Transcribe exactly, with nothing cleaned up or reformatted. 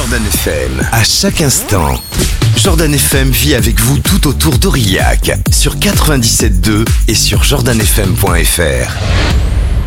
Jordan F M. À chaque instant, Jordan F M vit avec vous tout autour d'Aurillac sur quatre-vingt-dix-sept point deux et sur jordan f m point f r.